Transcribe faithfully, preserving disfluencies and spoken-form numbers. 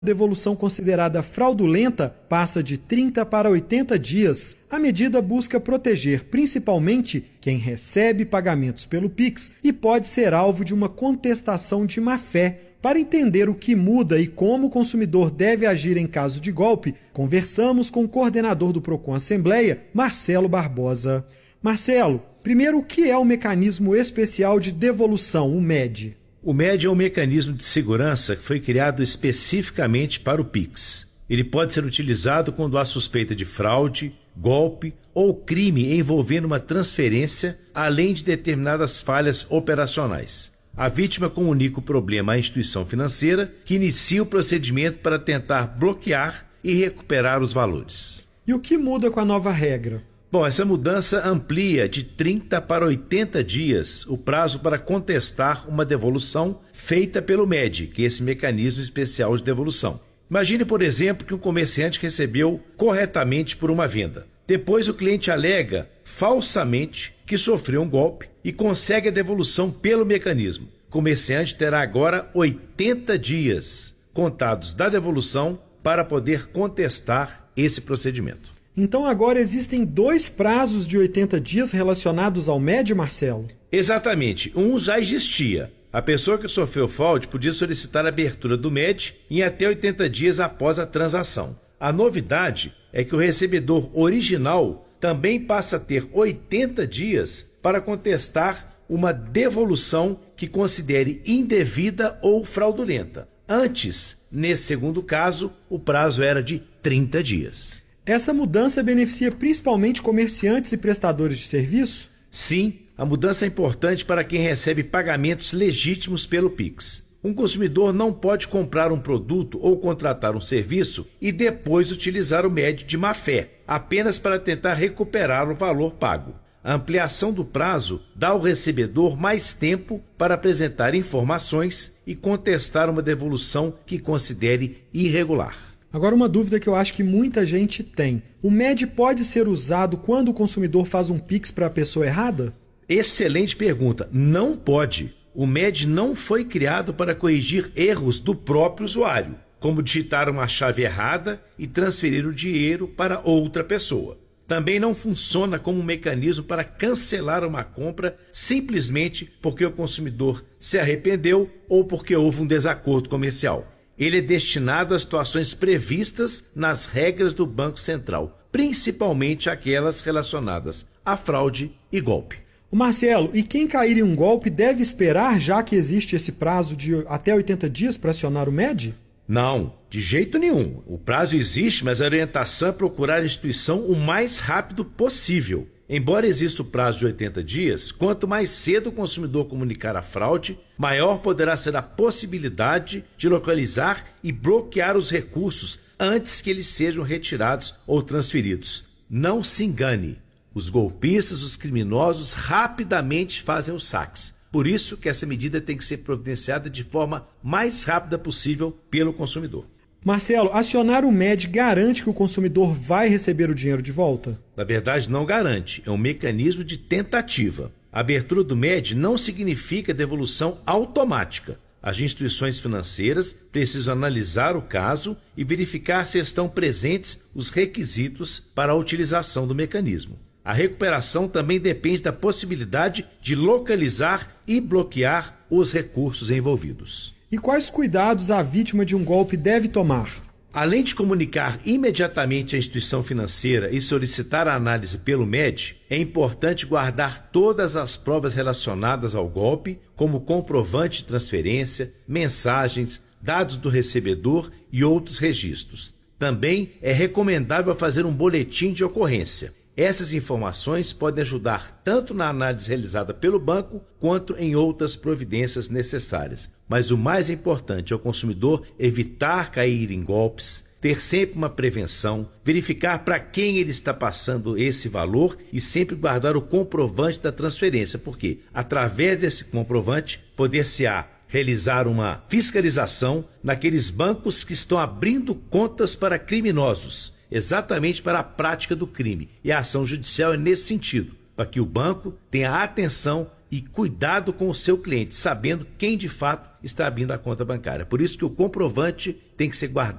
devolução considerada fraudulenta passa de trinta para oitenta dias. A medida busca proteger principalmente quem recebe pagamentos pelo Pix e pode ser alvo de uma contestação de má-fé. Para entender o que muda e como o consumidor deve agir em caso de golpe, conversamos com o coordenador do Procon Assembleia, Marcelo Barbosa. Marcelo, primeiro, o que é o Mecanismo Especial de Devolução, o M E D? O M E D é um mecanismo de segurança que foi criado especificamente para o Pix. Ele pode ser utilizado quando há suspeita de fraude, golpe ou crime envolvendo uma transferência, além de determinadas falhas operacionais. A vítima comunica o problema à instituição financeira, que inicia o procedimento para tentar bloquear e recuperar os valores. E o que muda com a nova regra? Bom, essa mudança amplia de trinta para oitenta dias o prazo para contestar uma devolução feita pelo M E D, que é esse mecanismo especial de devolução. Imagine, por exemplo, que um comerciante recebeu corretamente por uma venda. Depois o cliente alega falsamente que sofreu um golpe e consegue a devolução pelo mecanismo. O comerciante terá agora oitenta dias contados da devolução para poder contestar esse procedimento. Então agora existem dois prazos de oitenta dias relacionados ao M E D, Marcelo? Exatamente. Um já existia. A pessoa que sofreu fraude podia solicitar a abertura do M E D em até oitenta dias após a transação. A novidade é que o recebedor original também passa a ter oitenta dias para contestar uma devolução que considere indevida ou fraudulenta. Antes, nesse segundo caso, o prazo era de trinta dias. Essa mudança beneficia principalmente comerciantes e prestadores de serviço? Sim, a mudança é importante para quem recebe pagamentos legítimos pelo Pix. Um consumidor não pode comprar um produto ou contratar um serviço e depois utilizar o M E D de má-fé, apenas para tentar recuperar o valor pago. A ampliação do prazo dá ao recebedor mais tempo para apresentar informações e contestar uma devolução que considere irregular. Agora, uma dúvida que eu acho que muita gente tem. O M E D pode ser usado quando o consumidor faz um Pix para a pessoa errada? Excelente pergunta. Não pode. O M E D não foi criado para corrigir erros do próprio usuário, como digitar uma chave errada e transferir o dinheiro para outra pessoa. Também não funciona como um mecanismo para cancelar uma compra simplesmente porque o consumidor se arrependeu ou porque houve um desacordo comercial. Ele é destinado a situações previstas nas regras do Banco Central, principalmente aquelas relacionadas a fraude e golpe. O Marcelo, e quem cair em um golpe deve esperar, já que existe esse prazo de até oitenta dias para acionar o M E D? Não, de jeito nenhum. O prazo existe, mas a orientação é procurar a instituição o mais rápido possível. Embora exista o prazo de oitenta dias, quanto mais cedo o consumidor comunicar a fraude, maior poderá ser a possibilidade de localizar e bloquear os recursos antes que eles sejam retirados ou transferidos. Não se engane. Os golpistas, os criminosos, rapidamente fazem os saques. Por isso que essa medida tem que ser providenciada de forma mais rápida possível pelo consumidor. Marcelo, acionar o M E D garante que o consumidor vai receber o dinheiro de volta? Na verdade, não garante. É um mecanismo de tentativa. A abertura do M E D não significa devolução automática. As instituições financeiras precisam analisar o caso e verificar se estão presentes os requisitos para a utilização do mecanismo. A recuperação também depende da possibilidade de localizar e bloquear os recursos envolvidos. E quais cuidados a vítima de um golpe deve tomar? Além de comunicar imediatamente à instituição financeira e solicitar a análise pelo M E D, é importante guardar todas as provas relacionadas ao golpe, como comprovante de transferência, mensagens, dados do recebedor e outros registros. Também é recomendável fazer um boletim de ocorrência. Essas informações podem ajudar tanto na análise realizada pelo banco quanto em outras providências necessárias. Mas o mais importante é o consumidor evitar cair em golpes, ter sempre uma prevenção, verificar para quem ele está passando esse valor e sempre guardar o comprovante da transferência, porque através desse comprovante poder-se-á realizar uma fiscalização naqueles bancos que estão abrindo contas para criminosos, exatamente para a prática do crime. E a ação judicial é nesse sentido, para que o banco tenha atenção e cuidado com o seu cliente, sabendo quem de fato está abrindo a conta bancária. Por isso que o comprovante tem que ser guardado